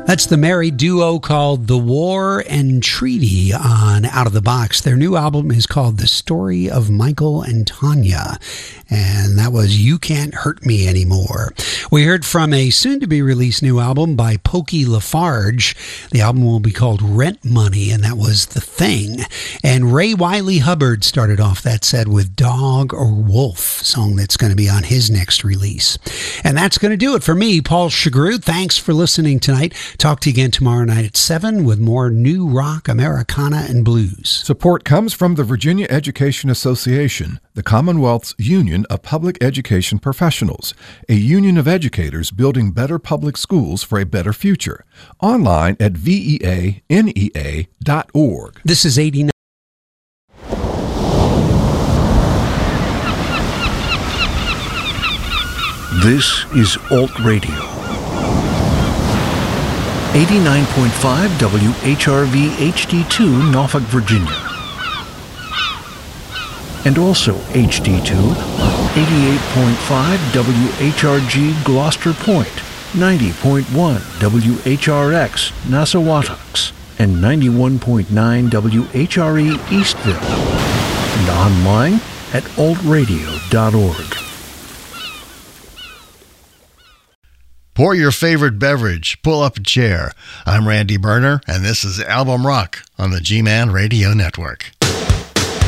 That's the married duo called The War and Treaty on Out of the Box. Their new album is called The Story of Michael and Tanya, and that was You Can't Hurt Me Anymore. We heard from a soon-to-be-released new album by Pokey Lafarge. The album will be called Rent Money, and that was The Thing. And Ray Wiley Hubbard started off that set with Dog or Wolf, song that's going to be on his next release. And that's going to do it for me, Paul Chagru. Thanks for listening tonight. Talk to you again tomorrow night at 7 with more new rock, Americana, and blues. Support comes from the Virginia Education Association, the Commonwealth's Union of Public Education Professionals, a union of educators building better public schools for a better future. Online at veanea.org. This is 89. This is Alt Radio. 89.5 WHRV HD2 Norfolk, Virginia. And also HD2 on 88.5 WHRG Gloucester Point, 90.1 WHRX Nassawatucks, and 91.9 WHRE Eastville. And online at altradio.org. Pour your favorite beverage, pull up a chair. I'm Randy Berner, and this is Album Rock on the G-Man Radio Network.